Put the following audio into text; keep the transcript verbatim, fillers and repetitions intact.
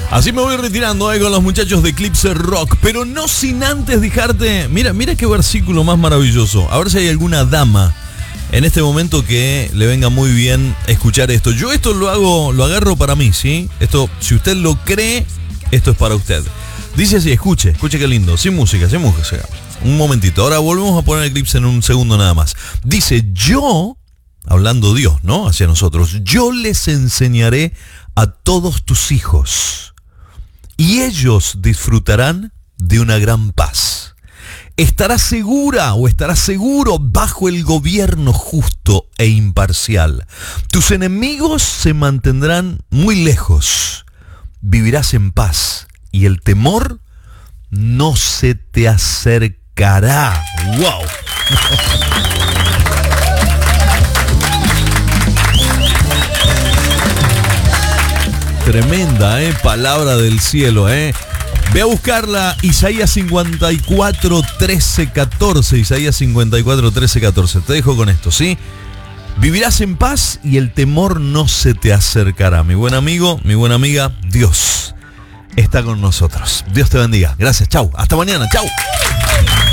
Así me voy retirando eh, con los muchachos de Eclipse Rock, pero no sin antes dejarte... Mira, mira qué versículo más maravilloso. A ver si hay alguna dama en este momento que le venga muy bien escuchar esto. Yo esto lo hago, lo agarro para mí, ¿sí? Esto, si usted lo cree, esto es para usted. Dice así, escuche, escuche qué lindo, sin música, sin música. Un momentito, ahora volvemos a poner Eclipse en un segundo nada más. Dice, yo, hablando Dios, ¿no? Hacia nosotros, yo les enseñaré a todos tus hijos y ellos disfrutarán de una gran paz. Estarás segura o estarás seguro bajo el gobierno justo e imparcial. Tus enemigos se mantendrán muy lejos. Vivirás en paz y el temor no se te acercará. ¡Wow! Tremenda, ¿eh? Palabra del cielo, ¿eh? Ve a buscarla, Isaías cincuenta y cuatro, trece, catorce. Isaías cincuenta y cuatro, trece, catorce. Te dejo con esto, ¿sí? Vivirás en paz y el temor no se te acercará. Mi buen amigo, mi buena amiga, Dios está con nosotros. Dios te bendiga. Gracias, chau. Hasta mañana, chau.